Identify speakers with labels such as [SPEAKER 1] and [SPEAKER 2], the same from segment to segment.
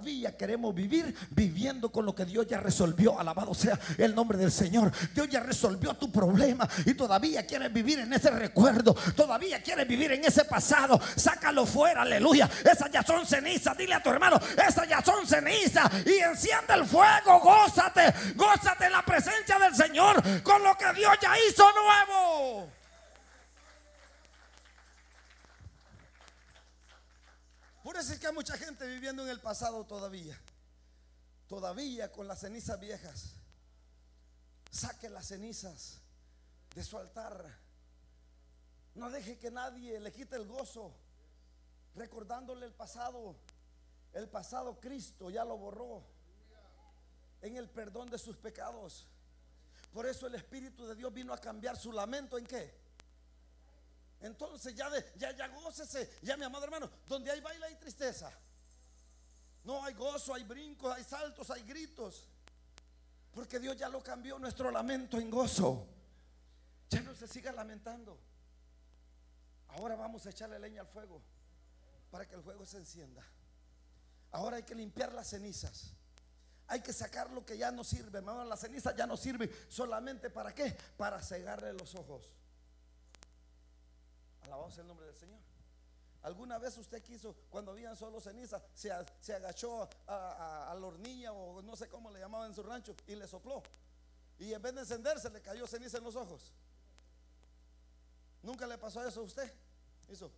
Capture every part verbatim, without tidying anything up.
[SPEAKER 1] todavía queremos vivir viviendo con lo que Dios ya resolvió. Alabado sea el nombre del Señor. Dios ya resolvió tu problema y todavía quieres vivir en ese recuerdo, todavía quieres vivir en ese pasado. Sácalo fuera, aleluya. Esas ya son cenizas. Dile a tu hermano, esas ya son cenizas. Y enciende el fuego, gózate, gózate en la presencia del Señor con lo que Dios ya hizo nuevo. Por eso es que hay mucha gente viviendo en el pasado todavía, todavía con las cenizas viejas. Saque las cenizas de su altar. No deje que nadie le quite el gozo recordándole el pasado. El pasado Cristo ya lo borró en el perdón de sus pecados. Por eso el Espíritu de Dios vino a cambiar su lamento. ¿En qué? Entonces ya, de, ya, ya gócese, ya mi amado hermano. Donde hay baile hay tristeza. No, hay gozo, hay brincos, hay saltos, hay gritos. Porque Dios ya lo cambió nuestro lamento en gozo. Ya no se siga lamentando. Ahora vamos a echarle leña al fuego para que el fuego se encienda. Ahora hay que limpiar las cenizas. Hay que sacar lo que ya no sirve, hermano. La ceniza ya no sirve solamente para qué, para cegarle los ojos. Alabado sea el nombre del Señor. ¿Alguna vez usted quiso, cuando habían solo cenizas, se, se agachó a, a, a la hornilla o no sé cómo le llamaban en su rancho y le sopló? Y en vez de encenderse le cayó ceniza en los ojos. ¿Nunca le pasó eso a usted? Hizo.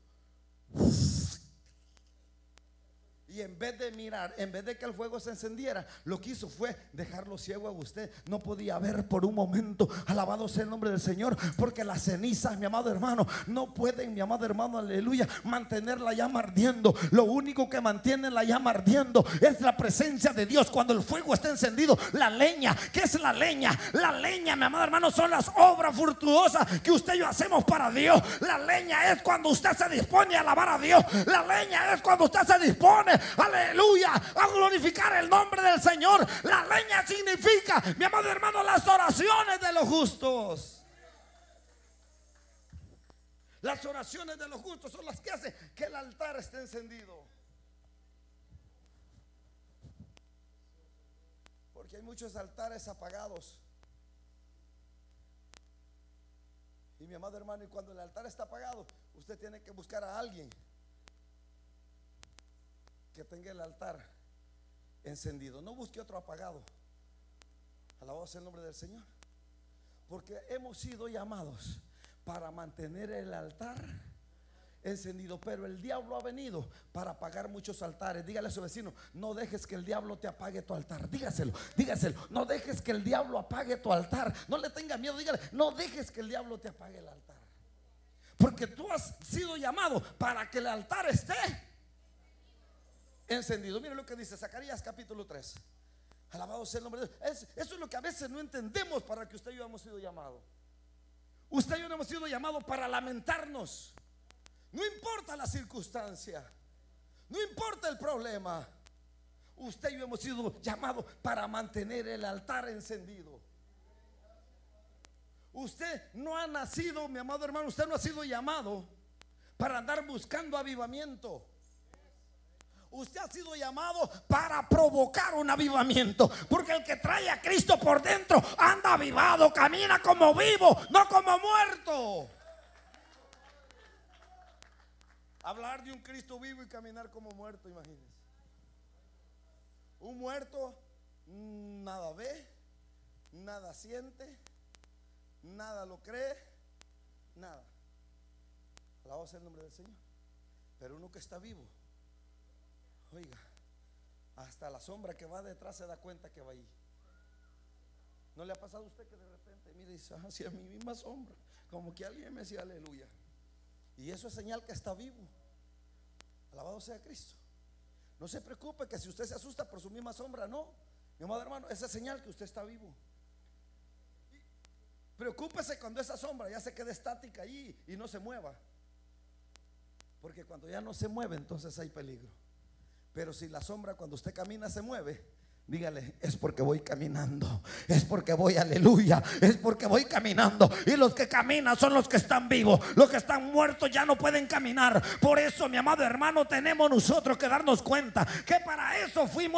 [SPEAKER 1] Y en vez de mirar, en vez de que el fuego se encendiera, lo que hizo fue dejarlo ciego a usted. No podía ver por un momento. Alabado sea el nombre del Señor. Porque las cenizas, mi amado hermano, no pueden, mi amado hermano, aleluya, mantener la llama ardiendo. Lo único que mantiene la llama ardiendo es la presencia de Dios. Cuando el fuego está encendido, la leña. ¿Qué es la leña? La leña, mi amado hermano, son las obras fructuosas que usted y yo hacemos para Dios. La leña es cuando usted se dispone a alabar a Dios. La leña es cuando usted se dispone, aleluya, a glorificar el nombre del Señor. La leña significa, mi amado hermano, las oraciones de los justos. Las oraciones de los justos son las que hacen que el altar esté encendido. Porque hay muchos altares apagados. Y mi amado hermano, y cuando el altar está apagado, usted tiene que buscar a alguien que tenga el altar encendido. No busque otro apagado. Alabado sea el nombre del Señor. Porque hemos sido llamados para mantener el altar encendido. Pero el diablo ha venido para apagar muchos altares. Dígale a su vecino, no dejes que el diablo te apague tu altar. Dígaselo, dígaselo. No dejes que el diablo apague tu altar. No le tenga miedo, dígale, no dejes que el diablo te apague el altar. Porque tú has sido llamado para que el altar esté encendido. Mire lo que dice Zacarías capítulo tres. Alabado sea el nombre de Dios. Es, eso es lo que a veces no entendemos, para que usted y yo hemos sido llamados. Usted y yo no hemos sido llamados para lamentarnos. No importa la circunstancia, no importa el problema. Usted y yo hemos sido llamados para mantener el altar encendido. Usted no ha nacido, mi amado hermano, usted no ha sido llamado para andar buscando avivamiento. Usted ha sido llamado para provocar un avivamiento. Porque el que trae a Cristo por dentro anda avivado, camina como vivo, no como muerto. Hablar de un Cristo vivo y caminar como muerto, imagínense. Un muerto nada ve, nada siente, nada lo cree, nada. Alabado sea el nombre del Señor. Pero uno que está vivo, oiga, hasta la sombra que va detrás se da cuenta que va ahí. ¿No le ha pasado a usted que de repente mire y dice, ah, sí, a mi misma sombra, como que alguien me decía aleluya? Y eso es señal que está vivo. Alabado sea Cristo. No se preocupe que si usted se asusta por su misma sombra, no, mi amado hermano, esa es señal que usted está vivo. Preocúpese cuando esa sombra ya se quede estática ahí y no se mueva. Porque cuando ya no se mueve, entonces hay peligro. Pero si la sombra cuando usted camina se mueve, dígale, es porque voy caminando, es porque voy, aleluya, es porque voy caminando. Y los que caminan son los que están vivos. Los que están muertos ya no pueden caminar. Por eso, mi amado hermano, tenemos nosotros que darnos cuenta que para eso fuimos